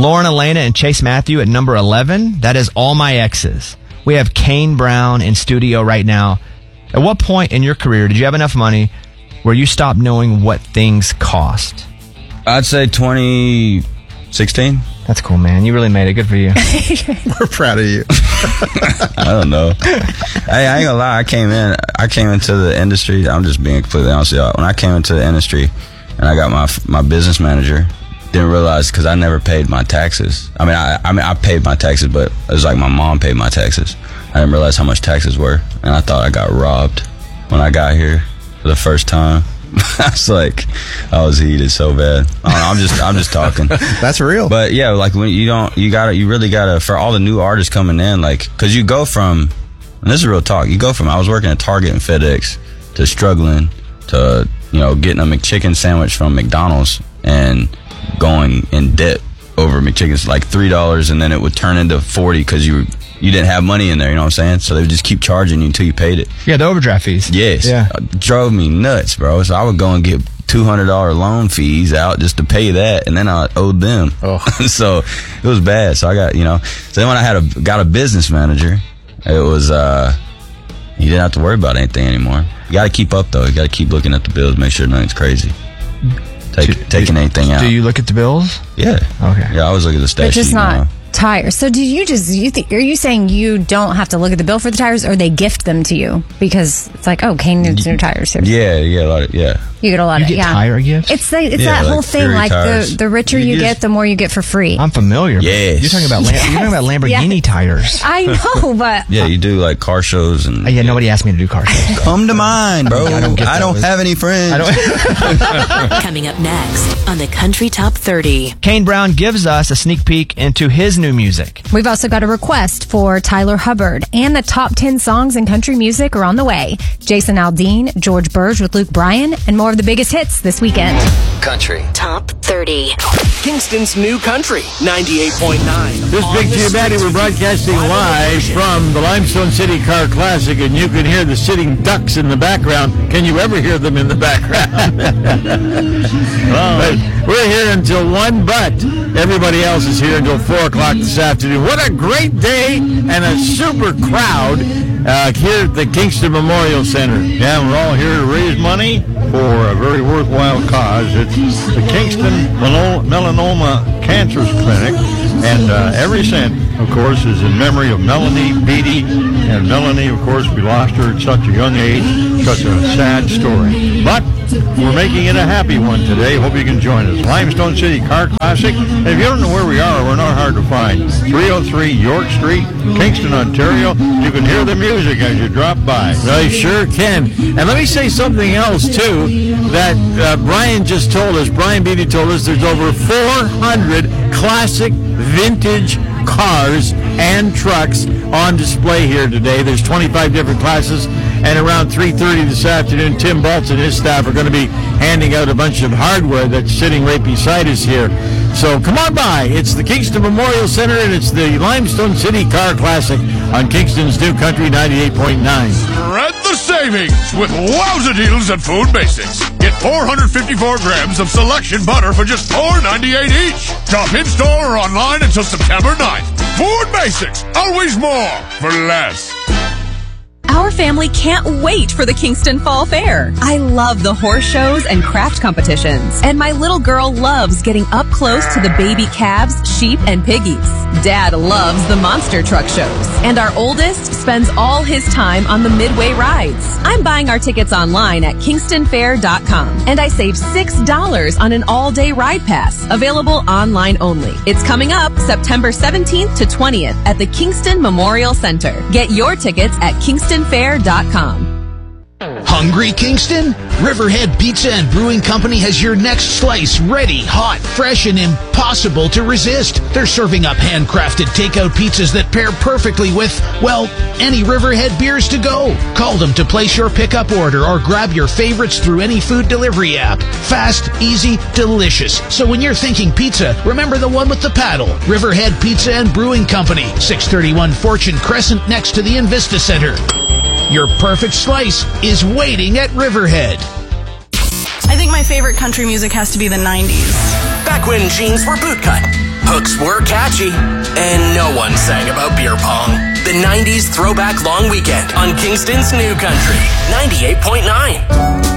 Lauren Elena and Chase Matthew at number 11. That is All My Exes. We have Kane Brown in studio right now. At what point in your career did you have enough money where you stopped knowing what things cost? I'd say 2016. That's cool, man. You really made it. Good for you. We're proud of you. I don't know. Hey, I ain't gonna lie. I came into the industry. I'm just being completely honest with y'all. When I came into the industry and I got my business manager, didn't realize because I never paid my taxes. I mean, I paid my taxes, but it was like my mom paid my taxes. I didn't realize how much taxes were, and I thought I got robbed when I got here for the first time. I was like, I was heated so bad. I don't know, I'm just talking. That's real. But yeah, like when you really gotta, for all the new artists coming in, like, cause you go from, and this is real talk, I was working at Target and FedEx to struggling to, getting a McChicken sandwich from McDonald's and going in debt over McChickens, like $3, and then it would turn into $40 because you didn't have money in there, you know what I'm saying? So they would just keep charging you until you paid it. Yeah, the overdraft fees. Yes. Yeah. It drove me nuts, bro. So I would go and get $200 loan fees out just to pay that, and then I owed them. Oh. So it was bad. So I got, so then when I got a business manager, it was, you didn't have to worry about anything anymore. You got to keep up, though. You got to keep looking at the bills, make sure nothing's crazy. Taking anything out. Do you look at the bills? Yeah. Okay. Yeah, I always look at the stat sheet. But just not tires. So are you saying you don't have to look at the bill for the tires, or they gift them to you because it's like, oh, Kane needs new tires. Yeah, yeah. You get a lot of tire gifts. It's that whole thing. Like the richer you get, the more you get for free. I'm familiar. Yes. You're talking about Lamborghini tires. I know, but yeah, you do like car shows and yeah. Nobody asked me to do car shows. Come to mine, bro. I don't have any friends. Coming up next on the Country Top 30, Kane Brown gives us a sneak peek into his new music. We've also got a request for Tyler Hubbard, and the top 10 songs in country music are on the way. Jason Aldean, George Burge with Luke Bryan, and more of the biggest hits this weekend. Country Top 30. Kingston's new country, 98.9. This Big G Matty, we're broadcasting live from the Limestone City Car Classic, and you can hear the sitting ducks in the background. Can you ever hear them in the background? But we're here until 1, but everybody else is here until 4 o'clock this afternoon. What a great day and a super crowd here at the Kingston Memorial Center. Yeah, we're all here to raise money for a very worthwhile cause. It's the Kingston Melanoma Cancer Clinic, and every cent, of course, is in memory of Melanie Beatty. And Melanie, of course, we lost her at such a young age, such a sad story. But we're making it a happy one today. Hope you can join us. Limestone City Car Classic. And if you don't know where we are, we're not hard to find. 303 York Street, Kingston, Ontario. You can hear the music as you drop by. I sure can. And let me say something else, too, that Brian just told us. Brian Beatty told us there's over 400 classic vintage cars and trucks on display here today. There's 25 different classes, and around 3:30 this afternoon, Tim Baltz and his staff are going to be handing out a bunch of hardware that's sitting right beside us here. So come on by. It's the Kingston Memorial Center, and it's the Limestone City Car Classic on Kingston's New Country 98.9. Spread the savings with wowza deals at Food Basics. Get 454 grams of selection butter for just $4.98 each. Shop in-store or online until September 9th. Food Basics, always more for less. Our family can't wait for the Kingston Fall Fair. I love the horse shows and craft competitions. And my little girl loves getting up close to the baby calves, sheep, and piggies. Dad loves the monster truck shows. And our oldest spends all his time on the midway rides. I'm buying our tickets online at kingstonfair.com. And I saved $6 on an all-day ride pass, available online only. It's coming up September 17th to 20th at the Kingston Memorial Center. Get your tickets at kingstonfair.com. Hungry, Kingston? Riverhead Pizza and Brewing Company has your next slice ready, hot, fresh, and impossible to resist. They're serving up handcrafted takeout pizzas that pair perfectly with, well, any Riverhead beers to go. Call them to place your pickup order or grab your favorites through any food delivery app. Fast, easy, delicious. So when you're thinking pizza, remember the one with the paddle. Riverhead Pizza and Brewing Company, 631 Fortune Crescent next to the Invista Center. Your perfect slice is waiting at Riverhead. I think my favorite country music has to be the 90s. Back when jeans were bootcut Hooks were catchy, and no one sang about beer pong. The 90s Throwback Long Weekend on Kingston's New Country, 98.9.